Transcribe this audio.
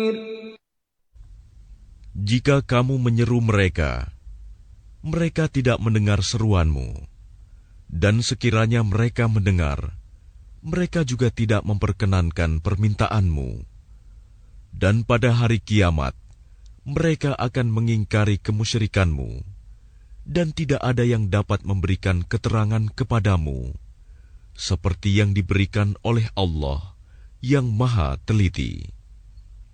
Jika kamu menyeru mereka, mereka tidak mendengar seruanmu. Dan sekiranya mereka mendengar, mereka juga tidak memperkenankan permintaanmu. Dan pada hari kiamat, mereka akan mengingkari kemusyrikanmu, dan tidak ada yang dapat memberikan keterangan kepadamu, seperti yang diberikan oleh Allah yang Maha Teliti.